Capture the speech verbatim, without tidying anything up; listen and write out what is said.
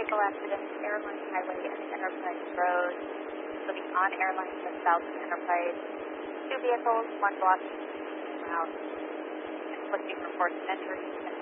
vehicle accident, Airline Highway and Enterprise Road, including on Airline to South Enterprise. Two vehicles, one block route. Conflicting reports entered